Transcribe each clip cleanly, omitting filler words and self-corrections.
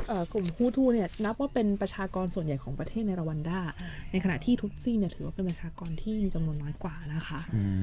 กลุ่มฮูทูเนี่ยนับว่าเป็นประชากรส่วนใหญ่ของประเทศในรวันดาในขณะที่ทุตซี่เนี่ยถือว่าเป็นประชากรที่มีจำนวนน้อยกว่านะคะ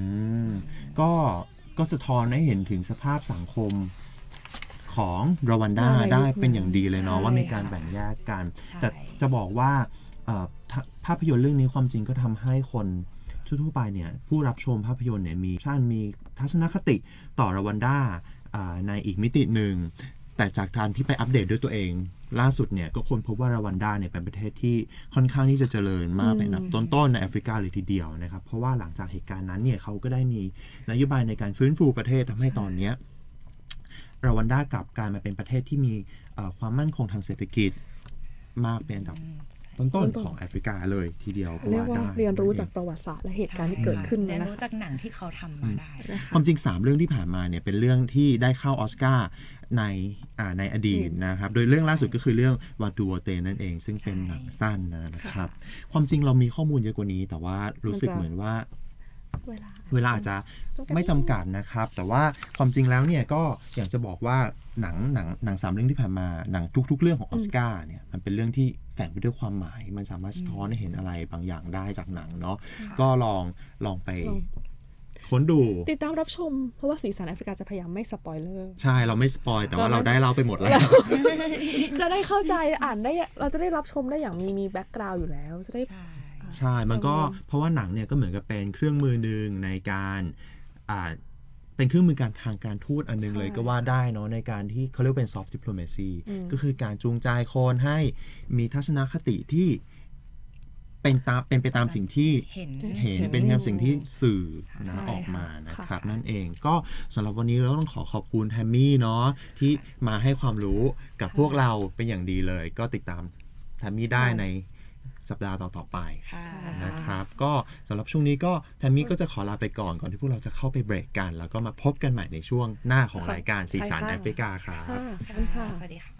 ก็สะท้อนให้เห็นถึงสภาพสังคมของรวันดาได้เป็นอย่างดีเลยเนาะว่ามีการแบ่งแยกกันแต่จะบอกว่าภาพยนตร์เรื่องนี้ความจริงก็ทำให้คนทั่วไปเนี่ยผู้รับชมภาพยนตร์เนี่ยมีทัศนคติต่อรวันดาในอีกมิติหนึ่งแต่จากการที่ไปอัปเดตด้วยตัวเองล่าสุดเนี่ยก็ค้นพบว่ารวันดาเนี่ยเป็นประเทศที่ค่อนข้างที่จะเจริญมากเป็นอันดับต้นๆในแอฟริกาเลยทีเดียวนะครับเพราะว่าหลังจากเหตุการณ์นั้นเนี่ยเขาก็ได้มีนโยบายในการฟื้นฟูประเทศทำให้ตอนนี้รวันดากลับกลายมาเป็นประเทศที่มีความมั่นคงทางเศรษฐกิจมากเป็นอันดับต้นๆของแอฟริกาเลยทีเดียวเรียกว่าเรียนรู้จากประวัติศาสตร์และเหตุการณ์ที่เกิดขึ้นเรียนรู้จากหนังที่เขาทำมาได้ความจริง3เรื่องที่ผ่านมาเนี่ยเป็นเรื่องที่ได้เข้าออสการ์ในอดีตนะครับโดยเรื่องล่าสุดก็คือเรื่องวาตูวเตนั่นเองซึ่งเป็นหนังสั้นนะครับความจริงเรามีข้อมูลเยอะกว่านี้แต่ว่ารู้สึกเหมือนว่าเวลาอาจจะไม่จำกัดนะครับแต่ว่าความจริงแล้วเนี่ยก็อยากจะบอกว่าหนัง3เรื่องที่ผ่านมาหนังทุกๆเรื่องของออสการ์เนี่ยมันเป็นเรื่องที่แฝงไปด้วยความหมายมันสามารถสะท้อนให้เห็นอะไรบางอย่างได้จากหนังเนาะก็ลองไปค้นดูติดตามรับชมเพราะว่าสีสันแอฟริกาจะพยายามไม่สปอยเลอร์ใช่เราไม่สปอยแต่ว่าเราได้เล่าไปหมดแล้วจะได้เข้าใจอ่านได้เราจะได้รับชมได้อย่างมีแบ็กกราวด์อยู่แล้วจะได้ใช่มันก็เพราะว่าหนังเนี่ยก็เหมือนกับเป็นเครื่องมือหนึ่งในการเป็นเครื่องมือการทางการทูตอันนึงเลยก็ว่าได้เนาะในการที่เขาเรียกเป็น soft diplomacy ก็คือการจูงใจคนให้มีทัศนคติที่เป็นไปตามสิ่งที่เห็นเป็นตามสิ่งที่สื่อนะออกมานะครับนั่นเองก็สำหรับวันนี้เราต้องขอบคุณแทมมี่เนาะที่มาให้ความรู้กับพวกเราเป็นอย่างดีเลยก็ติดตามแทมมี่ได้ในสัปดาห์ต่อไปนะครับก็สำหรับช่วงนี้ก็แทมมี่ก็จะขอลาไปก่อนที่พวกเราจะเข้าไปเบรกกันแล้วก็มาพบกันใหม่ในช่วงหน้าของรายการสีสันแอฟริกาครับสวัสดีค่ะ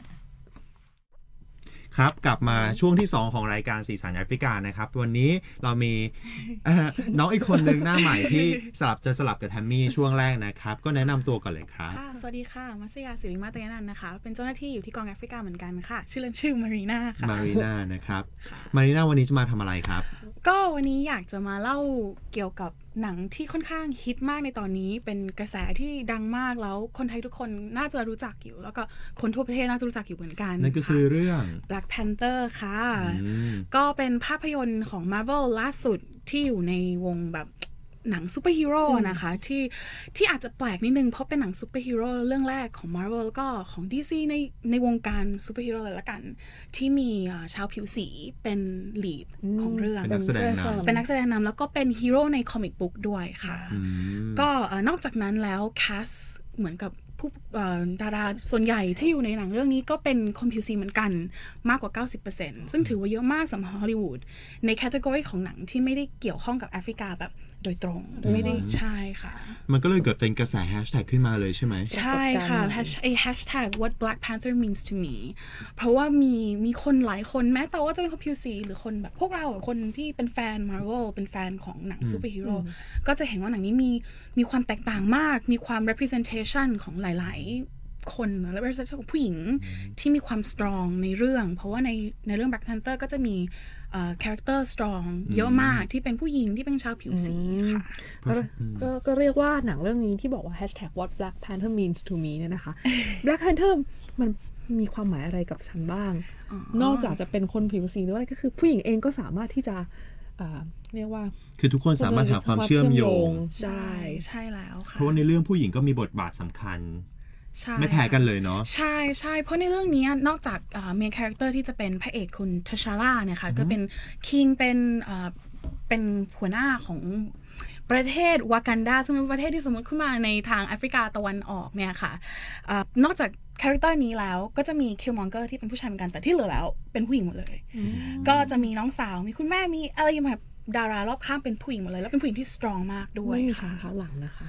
ครับกลับมาช่วงที่2ของรายการสีสันแอฟริกานะครับวันนี้เรามีน้องอีกคนนึงหน้าใหม่ที่สลับกับแทมมี่ช่วงแรกนะครับก็แนะนำตัวก่อนเลยครับสวัสดีค่ะมัสยาศิริมาตยนันท์นะคะเป็นเจ้าหน้าที่อยู่ที่กองแอฟริกาเหมือนกันค่ะชื่อเล่นชื่อมารีนาค่ะมารีนานะครับมารีนาวันนี้จะมาทำอะไรครับก็วันนี้อยากจะมาเล่าเกี่ยวกับหนังที่ค่อนข้างฮิตมากในตอนนี้เป็นกระแสที่ดังมากแล้วคนไทยทุกคนน่าจะรู้จักอยู่แล้วก็คนทั่วประเทศน่าจะรู้จักอยู่เหมือนกันนั่นก็คือเรื่อง Black Panther ค่ะก็เป็นภาพยนตร์ของ Marvel ล่าสุดที่อยู่ในวงแบบหนังซูเปอร์ฮีโร่นะคะที่อาจจะแปลกนิดนึงเพราะเป็นหนังซูเปอร์ฮีโร่เรื่องแรกของ Marvel แล้วก็ของ DC ในวงการซูเปอร์ฮีโร่เลยละกันที่มีชาวผิวสีเป็นลีดของเรื่องเป็นนักแสดงนำแล้วก็เป็นฮีโร่ในคอมิกบุ๊กด้วยค่ะก็นอกจากนั้นแล้วแคสเหมือนกับผู้ดาราส่วนใหญ่ที่อยู่ในหนังเรื่องนี้ก็เป็นคนผิวสีเหมือนกันมากกว่า 90% ซึ่งถือว่าเยอะมากสำหรับฮอลลีวูดในแคตตากรีของหนังที่ไม่ได้เกี่ยวข้องกับแอฟริกาแบบโดยตรงไม่ได้ใช่ค่ะมันก็เลยเกิดเป็นกระแสแฮชแท็กขึ้นมาเลยใช่ไหมใช่ค่ะแฮชแท็ก what Black Panther means to me เพราะว่ามีคนหลายคนแม้แต่ว่าจะเป็นคนผิวสีหรือคนแบบพวกเราคนที่เป็นแฟน Marvel เป็นแฟนของหนังซูเปอร์ฮีโร่ก็จะเห็นว่าหนังนี้มีความแตกต่างมากมีความ representation ของหลายๆคนและ representation ของผู้หญิงที่มีความ strong ในเรื่องเพราะว่าในเรื่อง Black Panther ก็จะมีcharacter strong เยอะมากที่เป็นผู้หญิงที่เป็นชาวผิวสีค่ะก็เรียกว่าหนังเรื่องนี้ที่บอกว่า hashtag what Black Panther means to me เนี่ยนะคะ Black Panther มันมีความหมายอะไรกับฉันบ้างนอกจากจะเป็นคนผิวสีหรืออะไรก็คือผู้หญิงเองก็สามารถที่จะเรียกว่าคือทุกคนสามารถหาความเชื่อมโยงใช่แล้วค่ะเพราะในเรื่องผู้หญิงก็มีบทบาทสำคัญไม่แพ้กันเลยเนาะใช่เพราะในเรื่องนี้นอกจากเมนคาแรคเตอร์ที่จะเป็นพระเอกคุณทัชาร่าเนี่ยค่ะก็เป็นคิงเป็นหัวหน้าของประเทศวากันดาซึ่งเป็นประเทศที่สมมติขึ้นมาในทางแอฟริกาตะวันออกเนี่ยค่ะนอกจากคาแรคเตอร์นี้แล้วก็จะมีคิลมองเกอร์ที่เป็นผู้ชายเหมือนกันแต่ที่เหลือแล้วเป็นผู้หญิงหมดเลยก็จะมีน้องสาวมีคุณแม่มีอะไรแบบดารารอบข้างเป็นผู้หญิงหมดเลยแล้วเป็นผู้หญิงที่สตรองมากด้วยไม่มีขาข้างหลังนะคะ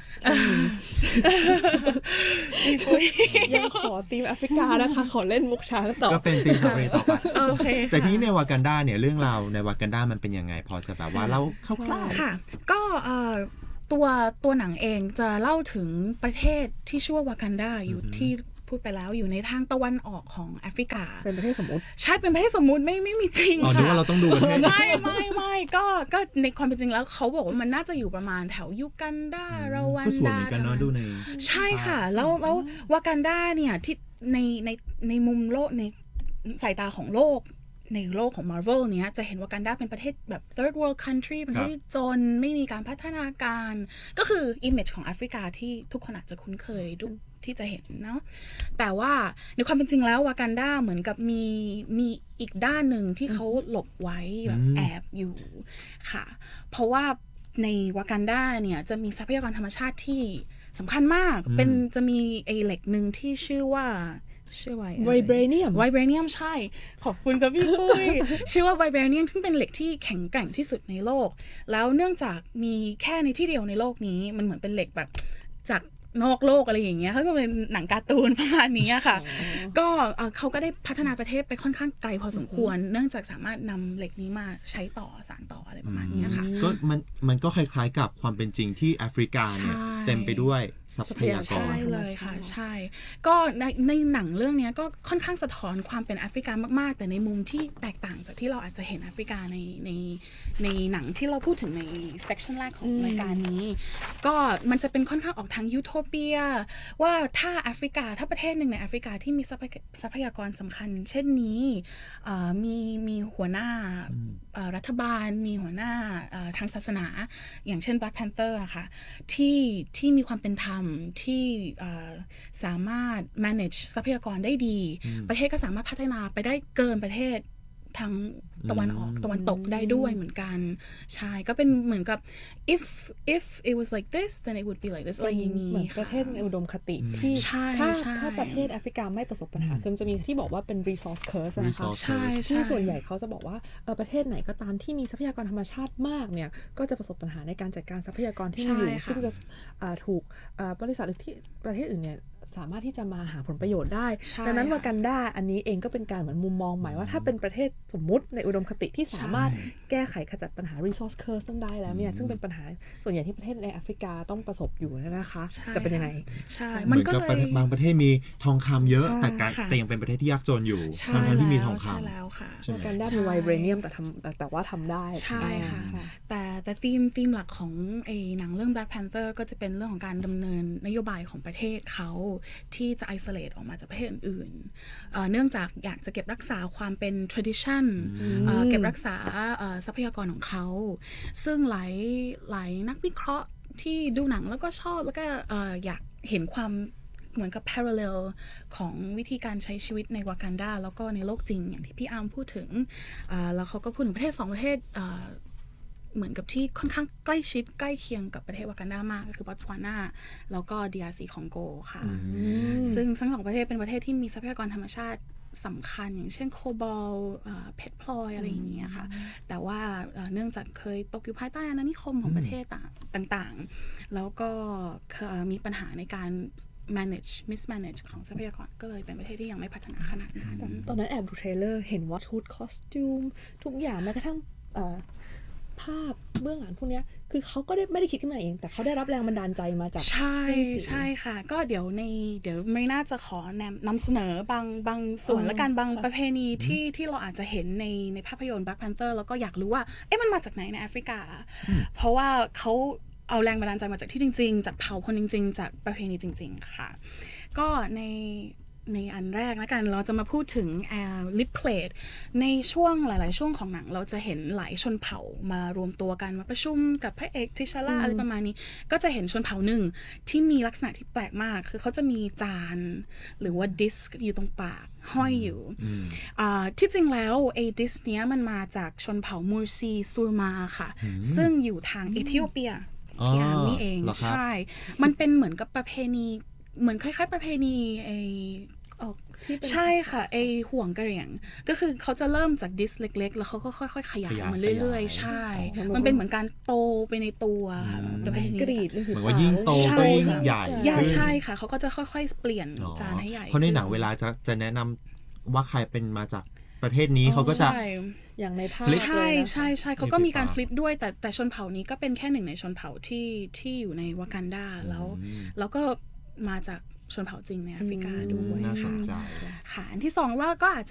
ยังขอทีมแอฟริกานะคะขอเล่นมุกช้างต่อก็เป็นทีมต่อไปแต่ที่ในวากันดาเนี่ยเรื่องราวในวากันดามันเป็นยังไงพอจะแบบว่าเล่าคร่าวๆค่ะก็ตัวหนังเองจะเล่าถึงประเทศที่ชื่อว่าวากันดาอยู่ที่พูดไปแล้วอยู่ในทางตะวันออกของแอฟริกาเป็นประเทศสมมติใช่เป็นประเทศสมมุติไม่มีจริงค่ะนึกว่าเราต้องดูประเทศไม่ก็ในความเป็นจริงแล้วเขาบอกว่ามันน่าจะอยู่ประมาณแถวยูกันดารวันดาใช่ค่ะแล้ววากันดาเนี่ยที่ในมุมโลกในสายตาของโลกในโลกของ Marvel เนี้ยจะเห็นวากันดาเป็นประเทศแบบ third world country ประเทศที่จนไม่มีการพัฒนาการก็คือ image ของแอฟริกาที่ทุกคนอาจจะคุ้นเคยที่จะเห็นเนาะแต่ว่าในความเป็นจริงแล้ววากันดาเหมือนกับมีอีกด้านหนึ่งที่เขาหลบไว้แบบแอบอยู่ค่ะเพราะว่าในวากันดาเนี่ยจะมีทรัพยากรธรรมชาติที่สำคัญมากจะมีไอเหล็กหนึ่งที่ชื่อว่าไวเบรเนียมใช่ขอบคุณครับพี่ปุ้ยชื่อว่าไวเบรเนียมซึ่งเป็นเหล็กที่แข็งแกร่งที่สุดในโลกแล้วเนื่องจากมีแค่ในที่เดียวในโลกนี้มันเหมือนเป็นเหล็กแบบจากนอกโลกอะไรอย่างเงี้ยเขาก็เป็นหนังการ์ตูนประมาณนี้ค่ะก็เขาก็ได้พัฒนาประเทศไปค่อนข้างไกลพอสมควรเนื่องจากสามารถนำเหล็กนี้มาใช้ต่อสานต่ออะไรประมาณนี้ค่ะก็มันก็คล้ายๆกับความเป็นจริงที่แอฟริกาเนี่ยเต็มไปด้วยทรัพยากรใช่เลยค่ะใช่ก็ในหนังเรื่องนี้ก็ค่อนข้างสะท้อนความเป็นแอฟริกามากๆแต่ในมุมที่แตกต่างจากที่เราอาจจะเห็นแอฟริกาในหนังที่เราพูดถึงในเซกชันแรกของรายการนี้ก็มันจะเป็นค่อนข้างออกทางยูโทเปียว่าถ้าประเทศหนึ่งในแอฟริกาที่มีทรัพยากรสำคัญเช่นนี้มีหัวหน้ารัฐบาลมีหัวหน้าทางศาสนาอย่างเช่น Black Panther อะค่ะที่มีความเป็นธรรมที่สามารถ manage ทรัพยากรได้ดีประเทศก็สามารถพัฒนาไปได้เกินประเทศทางตะวันออกตะวันตกได้ด้วยเหมือนกันใช่ก็เป็นเหมือนกับ if it was like this then it would be like this อะไรอย่างนี้เหมือนประเทศในอุดมคติที่ถ้าประเทศแอฟริกาไม่ประสบปัญหาคือจะมีที่บอกว่าเป็น resource curse นะคะที่ส่วนใหญ่เขาจะบอกว่าประเทศไหนก็ตามที่มีทรัพยากรธรรมชาติมากเนี่ยก็จะประสบปัญหาในการจัดการทรัพยากรที่มีอยู่ซึ่งจะถูกบริษัทที่ประเทศอื่นเนี่ยสามารถที่จะมาหาผลประโยชน์ได้ดังนั้นวากันดาอันนี้เองก็เป็นการเหมือนมุมมองใหม่ว่าถ้าเป็นประเทศสมมุติในอุดมคติที่สามารถแก้ไขขจัดปัญหา resource curse นั้นได้แล้วเนี่ยซึ่งเป็นปัญหาส่วนใหญ่ที่ประเทศในแอฟริกาต้องประสบอยู่นะคะจะเป็นยังไงใช่มันก็เลยบางประเทศมีทองคำเยอะแต่ยังเป็นประเทศที่ยากจนอยู่ทั้งที่มีทองคำแล้วค่ะวากันดามีไวเบรเนียมแต่ว่าทำได้ใช่ค่ะแต่ธีมหลักของไอ้หนังเรื่อง Black Panther ก็จะเป็นเรื่องของการดำเนินนโยบายของประเทศเขาที่จะ isolate ออกมาจากประเทศอื่นๆเนื่องจากอยากจะเก็บรักษาความเป็น tradition เก็บรักษาทรัพยากรของเขาซึ่งหลายนักวิเคราะห์ที่ดูหนังแล้วก็ชอบแล้วก็อยากเห็นความเหมือนกับ parallel ของวิธีการใช้ชีวิตในวากันดาแล้วก็ในโลกจริงอย่างที่พี่อาร์มพูดถึงแล้วเขาก็พูดถึงประเทศ2ประเทศเหมือนกับที่ค่อนข้างใกล้ชิดใกล้เคียงกับประเทศวากันดามากก็คือบอตสวานาแล้วก็ DRC คองโกค่ะซึ่งทั้งสองประเทศเป็นประเทศที่มีทรัพยากรธรรมชาติสำคัญอย่างเช่นโคบอลเพชรพลอยอะไรอย่างเงี้ยค่ะแต่ว่าเนื่องจากเคยตกอยู่ภายใต้อาณานิคมของประเทศต่างๆแล้วก็มีปัญหาในการ mismanage ของทรัพยากรก็เลยเป็นประเทศที่ยังไม่พัฒนาขนาดนั้นตอนนั้นแอบดูเทรลเลอร์เห็นว่าชุดคอสตูมทุกอย่างแม้กระทั่งภาพเบื้องหลังพวกนี้คือเขาก็ไม่ได้คิดขึ้นมาเองแต่เขาได้รับแรงบันดาลใจมาจากใช่ค่ะก็เดี๋ยวไม่น่าจะขอนำเสนอบางส่วนและการบางประเพณีที่เราอาจจะเห็นในภาพยนตร์ Black Panther แล้วก็อยากรู้ว่ามันมาจากไหนในแอฟริกาเพราะว่าเขาเอาแรงบันดาลใจมาจากที่จริงๆจากเผ่าคนจริงๆจากประเพณีจริงๆค่ะก็ในอันแรกแล้วกันเราจะมาพูดถึงลิปเพลทในช่วงหลายๆช่วงของหนังเราจะเห็นหลายชนเผ่ามารวมตัวกันมาประชุมกับพระเอกทิชาร่าอะไรประมาณนี้ก็จะเห็นชนเผ่าหนึ่งที่มีลักษณะที่แปลกมากคือเขาจะมีจานหรือว่าดิสก์อยู่ตรงปากห้อยอยู่ที่จริงแล้วไอ้ดิสเนี้ยมันมาจากชนเผ่ามูซีซูมาค่ะซึ่งอยู่ทางเอธิโอเปียพี่อาร์มนี่เองใช่มันเป็นเหมือนกับประเพณีเหมือนคล้ายๆประเพณีใช่ค่ะไอห่วงกระเหรี่ยงก็คือเขาจะเริ่มจากดิสเล็กๆแล้วเขาก็ค่อยๆขยายมันเรื่อยๆใช่มันเป็นเหมือนการโตไปในตัวประเพณีกรีดเลยเหมือนว่ายิ่งโตก็ยิ่งใหญ่ใช่ค่ะเขาก็จะค่อยๆเปลี่ยนจานให้ใหญ่เพราะในหนังเวลาจะแนะนำว่าใครเป็นมาจากประเทศนี้เขาก็จะอย่างในภาพใช่เขาก็มีการฟลิปด้วยแต่ชนเผ่านี้ก็เป็นแค่หนึ่งในชนเผ่าที่อยู่ในวากันดาแล้วก็มาจากชนเผ่าจริงในแอฟริกาด้วยน่าสนใจค่ะอันที่สองแล้วก็อาจจะ